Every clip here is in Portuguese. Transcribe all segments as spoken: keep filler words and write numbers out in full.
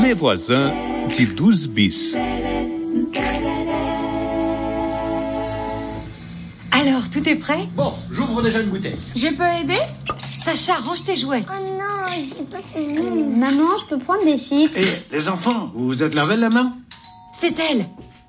Les Voisins de douze bis. Alors, tout est prêt? Bon, j'ouvre déjà une bouteille. Je peux aider? Sacha, range tes jouets. Oh non, je peux pas. Euh, maman, je peux prendre des chips? Eh, les enfants, vous vous êtes lavé la main? C'est elle.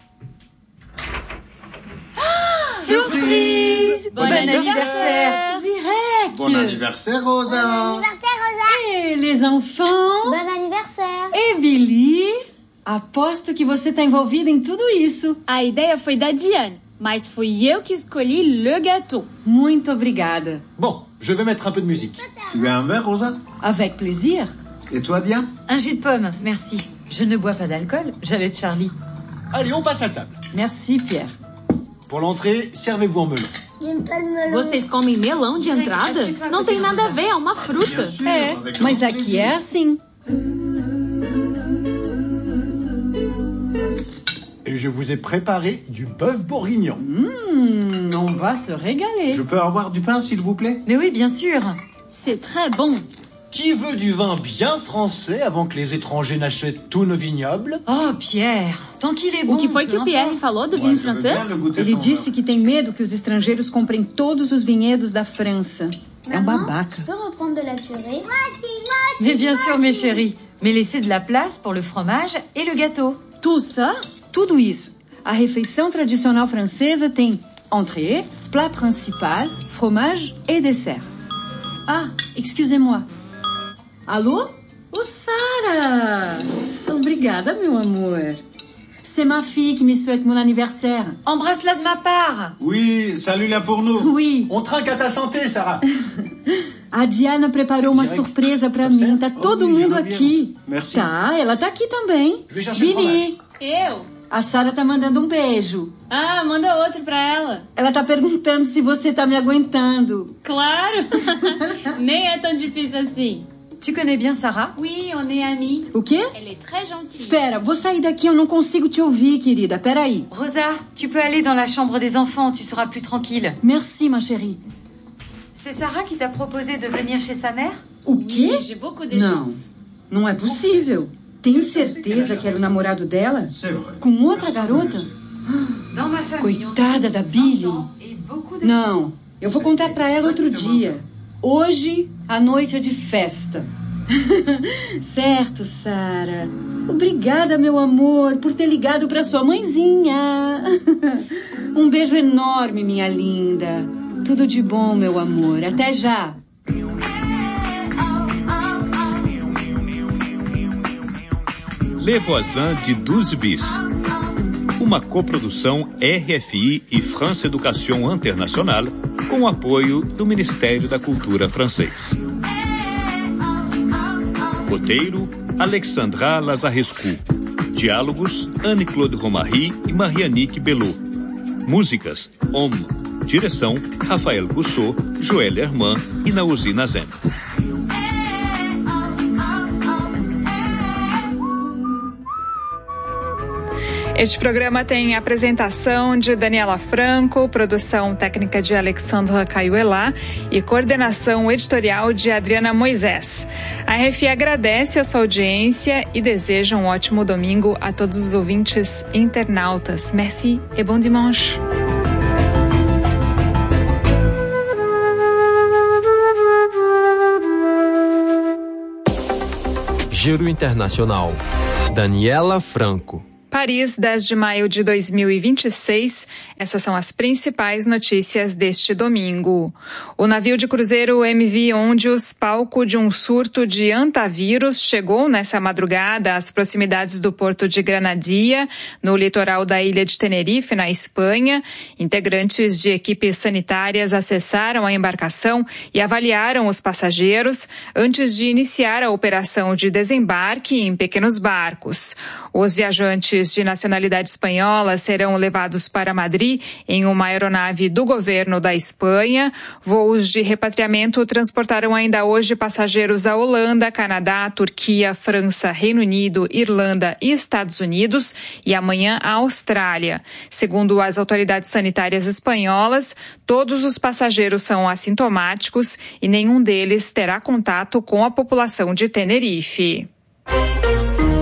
Ah, surprise! Bon, bon anniversaire, Zirek! Bon anniversaire, Rosa! Bon anniversaire, Rosa! E les enfants? Bon anniversaire! E Billy? Aposto que você está envolvida em tudo isso. A ideia foi da Diane, mas fui eu que escolhi le gâteau. Muito obrigada. Bon, je vais mettre un peu de musique. Tu veux un verre, Rosa? Avec plaisir. Et toi, Diane? Un jus de pomme, merci. Je ne bois pas d'alcool, j'allais de Charlie. Allez, on passe à table. Merci, Pierre. Pour l'entrée, servez-vous en melon. J'aime pas le melon. Vocês comem melão de entrada? Não tem nada a ver, é uma fruta. É, mas aqui é assim. Et je vous ai préparé du bœuf bourguignon. Hum, on va se régaler. Je peux avoir du pain, s'il vous plaît? Mais oui, bien sûr. C'est très bon. Qui veut du vin bien français avant que les étrangers n'achètent tous nos vignobles? Oh, Pierre, tant qu'il est bon. O que foi que o Pierre falou do vinho francês? Ele disse que tem medo que os estrangeiros comprem todos os vinhedos da França. É um babaca. Je peux reprendre de la purée? Mais bien sûr, mes chéris. Mais laissez de la place pour le fromage et le gâteau. Tout ça? Tudo isso. A refeição tradicional francesa tem entrée, plat principal, fromage et dessert. Ah, excusez-moi. Allô? Oh, Sarah! Obrigada, meu amor. C'est ma fille qui me souhaite mon anniversaire. Embrasse-la de ma part. Oui, salut-la pour nous. Oui. On trinque à ta santé, Sarah. A Diana preparou uma surpresa pra mim. Tá todo mundo aqui. Merci. Tá, ela tá aqui também. Je vais chercher le Billy, Eu? a Sarah tá mandando um beijo. Ah, manda outro pra ela. Ela tá perguntando se você tá me aguentando. Claro. Nem é tão difícil assim. Tu connais bien Sarah? Oui, on est amis. O quê? Elle est très gentille. Espera, vou sair daqui, eu não consigo te ouvir, querida. Peraí. Rosa, tu peux aller dans la chambre des enfants, tu seras plus tranquille. Merci, ma chérie. C'est Sarah qui t'a proposé de venir chez sa mère? O quê? Oui, j'ai beaucoup de Não, chance. não é possível. Tem certeza que era o namorado dela? Com outra garota? Dans ma famille, Coitada da Billy. et beaucoup de... Não, eu vou contar pra ela outro dia. Hoje, a noite é de festa. Certo, Sarah. Obrigada, meu amor, por ter ligado pra sua mãezinha. Um beijo enorme, minha linda. Tudo de bom, meu amor. Até já. Les Voisins de douze bis. Uma coprodução R F I e France Education International com o apoio do Ministério da Cultura francês. Roteiro, Alexandra Lazarescu. Diálogos, Anne-Claude Romary e Marianique Belot. Músicas, Homme. Direção, Rafael Goussot, Joël Herman e Naouzi Nazem. Este programa tem apresentação de Daniela Franco, produção técnica de Alexandra Caiuelá e coordenação editorial de Adriana Moisés. A R F I agradece a sua audiência e deseja um ótimo domingo a todos os ouvintes internautas. Merci et bon dimanche. Giro Internacional. Daniela Franco. Paris, dez de maio de dois mil e vinte e seis. Essas são as principais notícias deste domingo. O navio de cruzeiro M V Ondius, palco de um surto de antavírus, chegou nessa madrugada às proximidades do porto de Granadia, no litoral da ilha de Tenerife, na Espanha. Integrantes de equipes sanitárias acessaram a embarcação e avaliaram os passageiros antes de iniciar a operação de desembarque em pequenos barcos. Os viajantes de nacionalidade espanhola serão levados para Madrid em uma aeronave do governo da Espanha. Voos de repatriamento transportaram ainda hoje passageiros à Holanda, Canadá, Turquia, França, Reino Unido, Irlanda e Estados Unidos e amanhã à Austrália. Segundo as autoridades sanitárias espanholas, todos os passageiros são assintomáticos e nenhum deles terá contato com a população de Tenerife.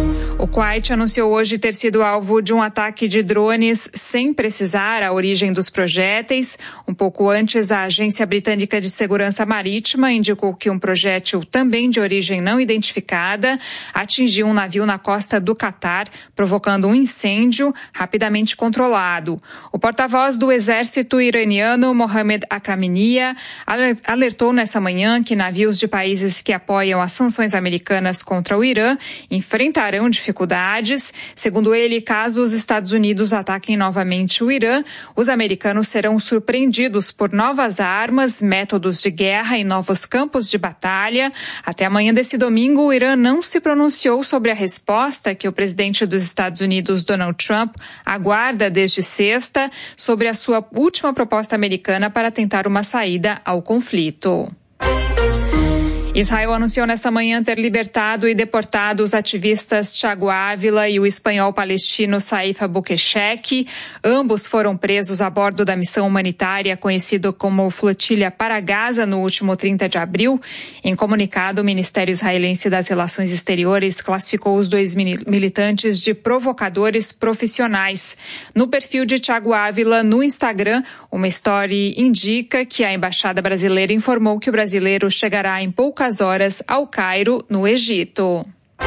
Kuwait anunciou hoje ter sido alvo de um ataque de drones sem precisar a origem dos projéteis. Um pouco antes, a Agência Britânica de Segurança Marítima indicou que um projétil também de origem não identificada atingiu um navio na costa do Catar, provocando um incêndio rapidamente controlado. O porta-voz do exército iraniano, Mohammad Akraminia, alertou nessa manhã que navios de países que apoiam as sanções americanas contra o Irã enfrentarão dificuldades dificuldades. Segundo ele, caso os Estados Unidos ataquem novamente o Irã, os americanos serão surpreendidos por novas armas, métodos de guerra e novos campos de batalha. Até amanhã desse domingo, o Irã não se pronunciou sobre a resposta que o presidente dos Estados Unidos, Donald Trump, aguarda desde sexta sobre a sua última proposta americana para tentar uma saída ao conflito. Israel anunciou nesta manhã ter libertado e deportado os ativistas Thiago Ávila e o espanhol palestino Saif Albuquerque. Ambos foram presos a bordo da missão humanitária conhecida como Flotilha para Gaza no último trinta de abril. Em comunicado, o Ministério Israelense das Relações Exteriores classificou os dois militantes de provocadores profissionais. No perfil de Thiago Ávila no Instagram, uma história indica que a embaixada brasileira informou que o brasileiro chegará em poucas horas ao Cairo, no Egito.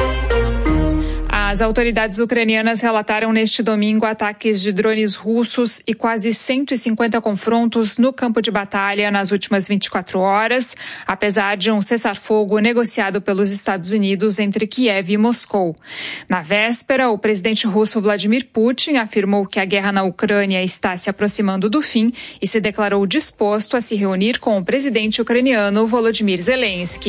As autoridades ucranianas relataram neste domingo ataques de drones russos e quase cento e cinquenta confrontos no campo de batalha nas últimas vinte e quatro horas, apesar de um cessar-fogo negociado pelos Estados Unidos entre Kiev e Moscou. Na véspera, o presidente russo Vladimir Putin afirmou que a guerra na Ucrânia está se aproximando do fim e se declarou disposto a se reunir com o presidente ucraniano Volodymyr Zelensky.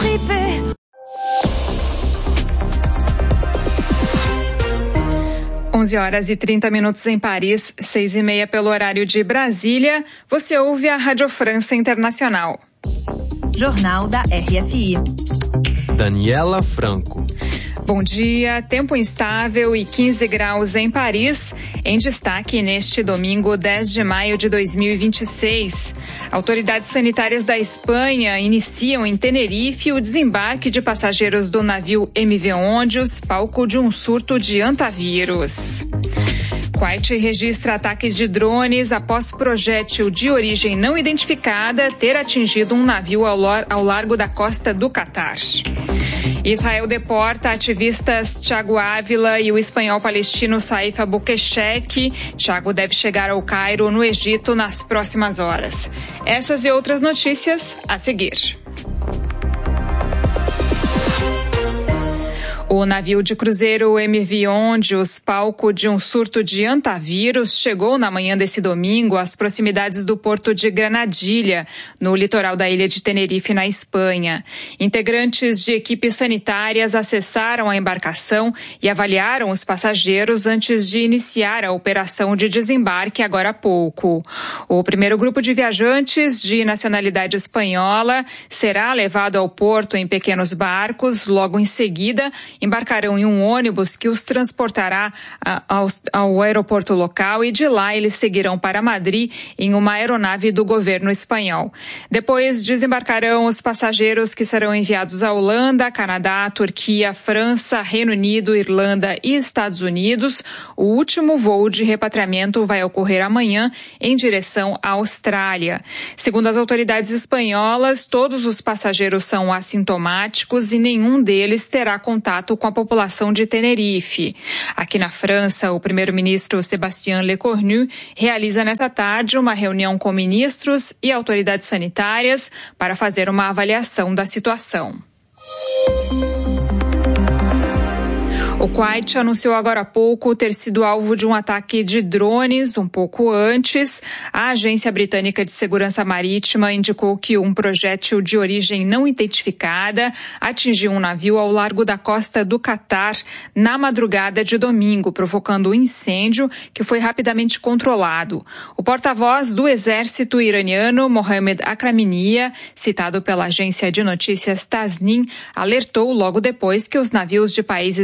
onze horas e trinta minutos em Paris, seis e meia pelo horário de Brasília. Você ouve a Rádio França Internacional. Jornal da R F I. Daniela Franco. Bom dia, tempo instável e quinze graus em Paris. Em destaque neste domingo, dez de maio de dois mil e vinte e seis. Autoridades sanitárias da Espanha iniciam em Tenerife o desembarque de passageiros do navio M V Ondius, palco de um surto de antavírus. Kuwait registra ataques de drones após projétil de origem não identificada ter atingido um navio ao, lar- ao largo da costa do Catar. Israel deporta ativistas Thiago Ávila e o espanhol palestino Saif Albuquerque. Thiago deve chegar ao Cairo, no Egito, nas próximas horas. Essas e outras notícias a seguir. O navio de cruzeiro M V Ondius, palco de um surto de antavírus, chegou na manhã desse domingo às proximidades do porto de Granadilha, no litoral da ilha de Tenerife, na Espanha. Integrantes de equipes sanitárias acessaram a embarcação e avaliaram os passageiros antes de iniciar a operação de desembarque agora há pouco. O primeiro grupo de viajantes de nacionalidade espanhola será levado ao porto em pequenos barcos. Logo em seguida, embarcarão em um ônibus que os transportará ao, ao aeroporto local e de lá eles seguirão para Madrid em uma aeronave do governo espanhol. Depois desembarcarão os passageiros que serão enviados à Holanda, Canadá, Turquia, França, Reino Unido, Irlanda e Estados Unidos. O último voo de repatriamento vai ocorrer amanhã em direção à Austrália. Segundo as autoridades espanholas, todos os passageiros são assintomáticos e nenhum deles terá contato com a população de Tenerife. Aqui na França, o primeiro-ministro Sébastien Lecornu realiza nesta tarde uma reunião com ministros e autoridades sanitárias para fazer uma avaliação da situação. O Kuwait anunciou agora há pouco ter sido alvo de um ataque de drones um pouco antes. A Agência Britânica de Segurança Marítima indicou que um projétil de origem não identificada atingiu um navio ao largo da costa do Catar na madrugada de domingo, provocando um incêndio que foi rapidamente controlado. O porta-voz do exército iraniano, Mohammad Akraminia, citado pela agência de notícias Tasnim, alertou logo depois que os navios de países que apoiam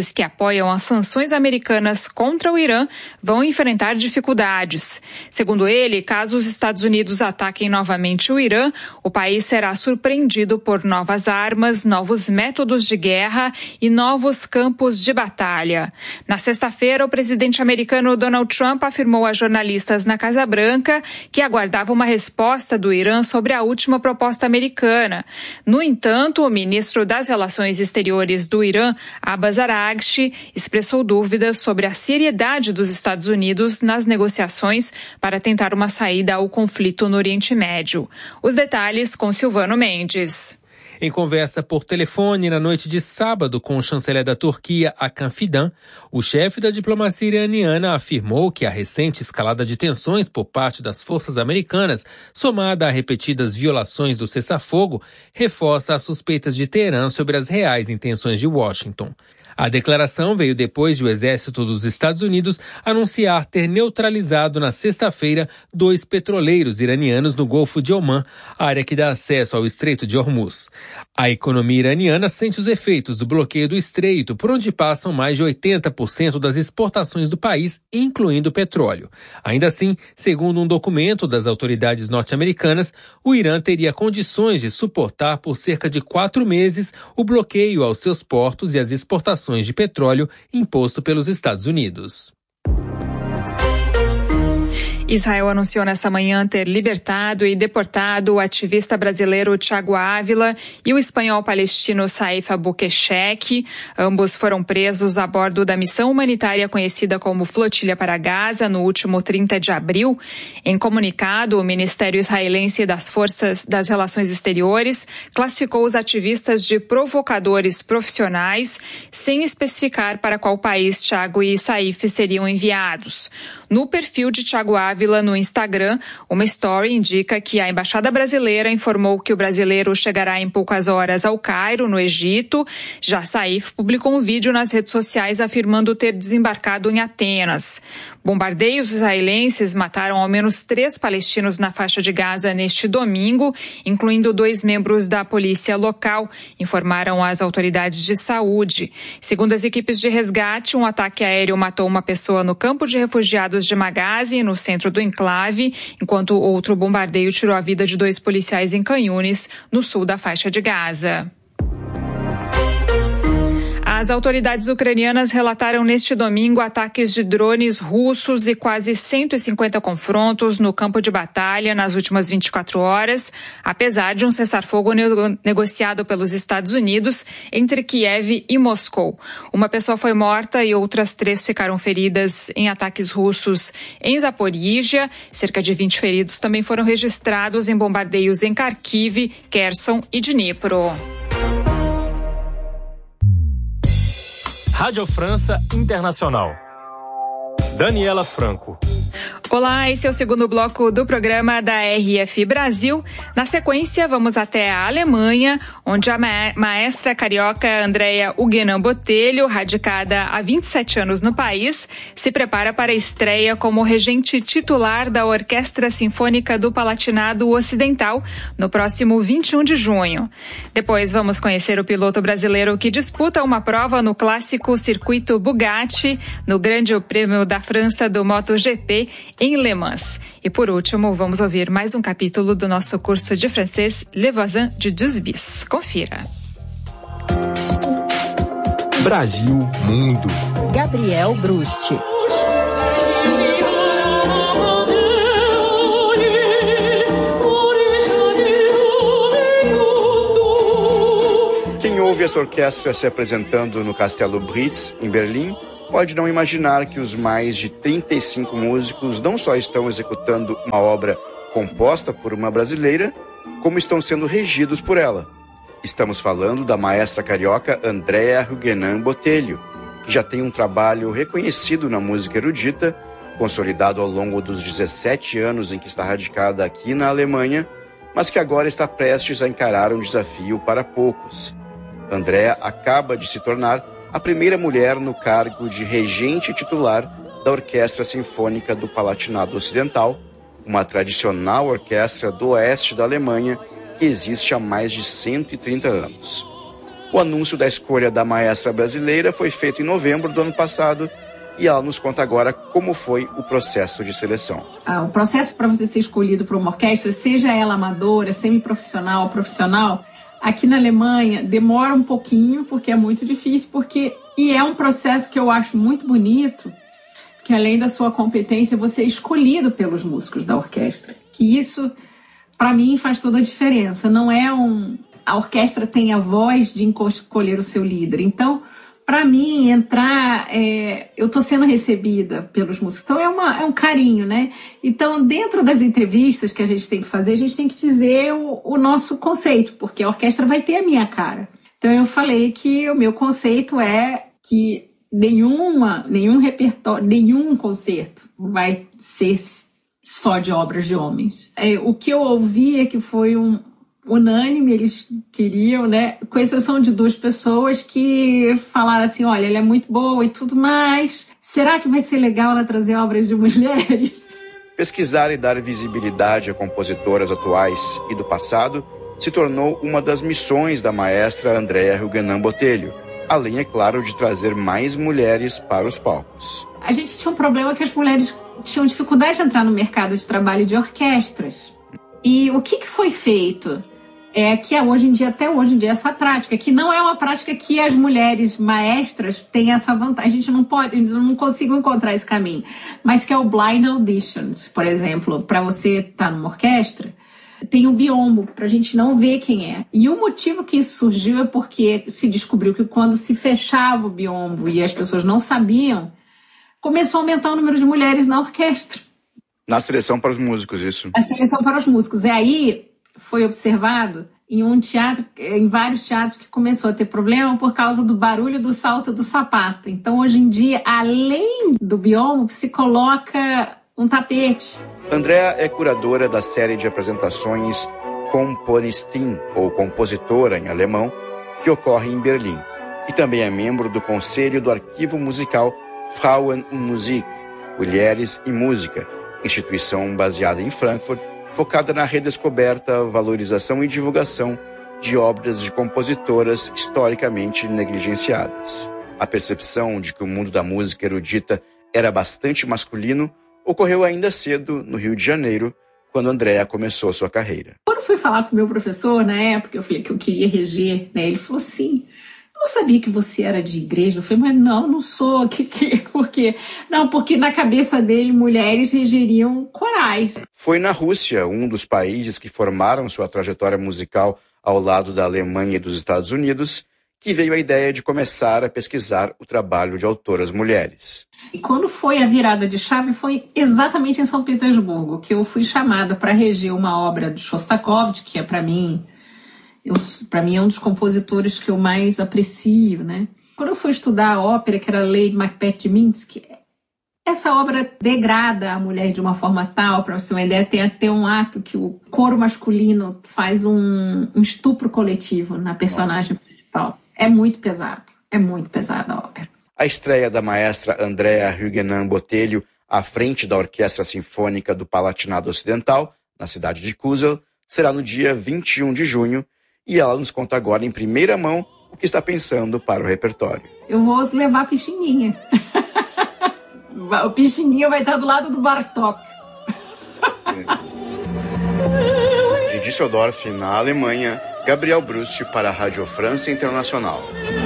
apoiam as sanções americanas contra o Irã vão enfrentar dificuldades. Segundo ele, caso os Estados Unidos ataquem novamente o Irã, o país será surpreendido por novas armas, novos métodos de guerra e novos campos de batalha. Na sexta-feira, o presidente americano Donald Trump afirmou a jornalistas na Casa Branca que aguardava uma resposta do Irã sobre a última proposta americana. No entanto, o ministro das Relações Exteriores do Irã, Abbas Araghchi, expressou dúvidas sobre a seriedade dos Estados Unidos nas negociações para tentar uma saída ao conflito no Oriente Médio. Os detalhes com Silvano Mendes. Em conversa por telefone na noite de sábado com o chanceler da Turquia, Hakan Fidan, o chefe da diplomacia iraniana afirmou que a recente escalada de tensões por parte das forças americanas, somada a repetidas violações do cessar-fogo, reforça as suspeitas de Teherã sobre as reais intenções de Washington. A declaração veio depois de o exército dos Estados Unidos anunciar ter neutralizado na sexta-feira dois petroleiros iranianos no Golfo de Omã, área que dá acesso ao Estreito de Hormuz. A economia iraniana sente os efeitos do bloqueio do estreito, por onde passam mais de oitenta por cento das exportações do país, incluindo petróleo. Ainda assim, segundo um documento das autoridades norte-americanas, o Irã teria condições de suportar por cerca de quatro meses o bloqueio aos seus portos e as exportações de petróleo imposto pelos Estados Unidos. Israel anunciou nessa manhã ter libertado e deportado o ativista brasileiro Thiago Ávila e o espanhol palestino Saif Abou-Queshek. Ambos foram presos a bordo da missão humanitária conhecida como Flotilha para Gaza no último trinta de abril. Em comunicado, o Ministério Israelense das Forças das Relações Exteriores classificou os ativistas de provocadores profissionais, sem especificar para qual país Thiago e Saif seriam enviados. No perfil de Thiago Ávila no Instagram, uma story indica que a Embaixada Brasileira informou que o brasileiro chegará em poucas horas ao Cairo, no Egito. Já Saif publicou um vídeo nas redes sociais afirmando ter desembarcado em Atenas. Bombardeios israelenses mataram ao menos três palestinos na faixa de Gaza neste domingo, incluindo dois membros da polícia local, informaram as autoridades de saúde. Segundo as equipes de resgate, um ataque aéreo matou uma pessoa no campo de refugiados de Maghazi, no centro do enclave, enquanto outro bombardeio tirou a vida de dois policiais em Canhunes, no sul da faixa de Gaza. As autoridades ucranianas relataram neste domingo ataques de drones russos e quase cento e cinquenta confrontos no campo de batalha nas últimas vinte e quatro horas, apesar de um cessar-fogo nego- negociado pelos Estados Unidos entre Kiev e Moscou. Uma pessoa foi morta e outras três ficaram feridas em ataques russos em Zaporígia. Cerca de vinte feridos também foram registrados em bombardeios em Kharkiv, Kherson e Dnipro. Rádio França Internacional. Daniela Franco. Olá, esse é o segundo bloco do programa da R F I Brasil. Na sequência, vamos até a Alemanha, onde a ma- maestra carioca Andrea Huguenin Botelho, radicada há vinte e sete anos no país, se prepara para a estreia como regente titular da Orquestra Sinfônica do Palatinado Ocidental no próximo vinte e um de junho. Depois vamos conhecer o piloto brasileiro que disputa uma prova no clássico circuito Bugatti, no Grande Prêmio da França do MotoGP, em Le Mans. E por último, vamos ouvir mais um capítulo do nosso curso de francês Les Voisins de Douze Bis. Confira. Brasil Mundo. Gabriel Brusti. Quem ouve essa orquestra se apresentando no Castelo Brits, em Berlim, pode não imaginar que os mais de trinta e cinco músicos não só estão executando uma obra composta por uma brasileira, como estão sendo regidos por ela. Estamos falando da maestra carioca Andrea Huguenin Botelho, que já tem um trabalho reconhecido na música erudita, consolidado ao longo dos dezessete anos em que está radicada aqui na Alemanha, mas que agora está prestes a encarar um desafio para poucos. Andrea acaba de se tornar a primeira mulher no cargo de regente titular da Orquestra Sinfônica do Palatinado Ocidental, uma tradicional orquestra do oeste da Alemanha que existe há mais de cento e trinta anos. O anúncio da escolha da maestra brasileira foi feito em novembro do ano passado e ela nos conta agora como foi o processo de seleção. Ah, o processo para você ser escolhido para uma orquestra, seja ela amadora, semiprofissional, profissional, aqui na Alemanha demora um pouquinho, porque é muito difícil, porque e é um processo que eu acho muito bonito, que além da sua competência, você é escolhido pelos músicos da orquestra. Que isso, para mim, faz toda a diferença. Não é um... A orquestra tem a voz de escolher o seu líder. Então, para mim, entrar... É, eu estou sendo recebida pelos músicos. Então, é, uma, é um carinho, né? Então, dentro das entrevistas que a gente tem que fazer, a gente tem que dizer o, o nosso conceito, porque a orquestra vai ter a minha cara. Então, eu falei que o meu conceito é que nenhuma, nenhum repertório, nenhum concerto vai ser só de obras de homens. É, o que eu ouvi é que foi um unânime, eles queriam, né, com exceção de duas pessoas que falaram assim, olha, ela é muito boa e tudo mais, será que vai ser legal ela trazer obras de mulheres? Pesquisar e dar visibilidade a compositoras atuais e do passado se tornou uma das missões da maestra Andrea Huguenin Botelho, além, é claro, de trazer mais mulheres para os palcos. A gente tinha um problema que as mulheres tinham dificuldade de entrar no mercado de trabalho de orquestras. E o que, que foi feito? É que hoje em dia, até hoje em dia, essa prática, que não é uma prática que as mulheres maestras têm essa vantagem. A gente não pode, a gente não consigo encontrar esse caminho. Mas que é o blind auditions, por exemplo, para você estar numa orquestra, tem um biombo, para a gente não ver quem é. E o motivo que isso surgiu é porque se descobriu que quando se fechava o biombo e as pessoas não sabiam, começou a aumentar o número de mulheres na orquestra. Na seleção para os músicos, isso. A seleção para os músicos. E aí foi observado em um teatro, em vários teatros, que começou a ter problema por causa do barulho do salto do sapato. Então, hoje em dia, além do biombo, se coloca um tapete. Andrea é curadora da série de apresentações Komponistin, ou compositora em alemão, que ocorre em Berlim. E também é membro do conselho do arquivo musical Frauen und Musik, Mulheres e Música, instituição baseada em Frankfurt, focada na redescoberta, valorização e divulgação de obras de compositoras historicamente negligenciadas. A percepção de que o mundo da música erudita era bastante masculino ocorreu ainda cedo, no Rio de Janeiro, quando Andrea começou sua carreira. Quando eu fui falar com o meu professor, na época, eu falei que eu queria reger, né? Ele falou assim, eu não sabia que você era de igreja. Eu falei, mas não, não sou. Que, que, por quê? Não, porque na cabeça dele, mulheres regeriam corais. Foi na Rússia, um dos países que formaram sua trajetória musical ao lado da Alemanha e dos Estados Unidos, que veio a ideia de começar a pesquisar o trabalho de autoras mulheres. E quando foi a virada de chave, foi exatamente em São Petersburgo, que eu fui chamada para reger uma obra de Shostakovich, que é para mim, para mim é um dos compositores que eu mais aprecio, né? Quando eu fui estudar a ópera, que era Lady Macbeth de Minsky, essa obra degrada a mulher de uma forma tal, para você ter uma ideia, tem até um ato que o coro masculino faz um, um estupro coletivo na personagem principal. É muito pesado, é muito pesada a ópera. A estreia da maestra Andrea Huguenin Botelho à frente da Orquestra Sinfônica do Palatinado Ocidental, na cidade de Kusel, será no dia vinte e um de junho, e ela nos conta agora em primeira mão o que está pensando para o repertório. Eu vou levar a Pixinguinha. O Pixinguinha vai estar do lado do Bartók. De Düsseldorf, na Alemanha, Gabriel Brust para a Rádio França Internacional.